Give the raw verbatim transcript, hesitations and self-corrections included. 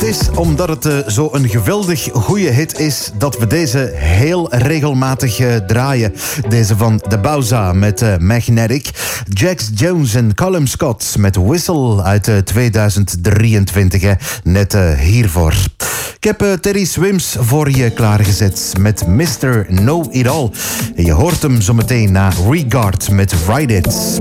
is omdat het uh, zo'n geweldig goede hit is dat we deze heel regelmatig uh, draaien. Deze van The Bowza met uh, Magnetic. Jax Jones en Callum Scott met Whistle uit uh, tweeduizend drieëntwintig. Hè. Net uh, hiervoor. Ik heb uh, Terry Swims voor je klaargezet met mister Know It All. En je hoort hem zometeen na Regard met Ride It.